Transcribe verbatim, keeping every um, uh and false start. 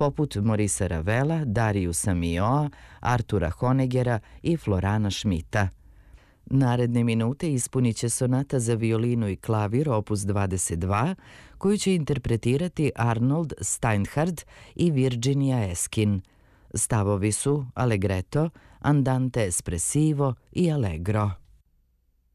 poput Morisa Ravela, Dariusa Mioa, Artura Honegera i Florana Schmidta. Naredne minute ispunit će sonata za violinu i klavir opus dvadeset dva, koju će interpretirati Arnold Steinhardt i Virginia Eskin. Stavovi su allegretto, andante espressivo i allegro.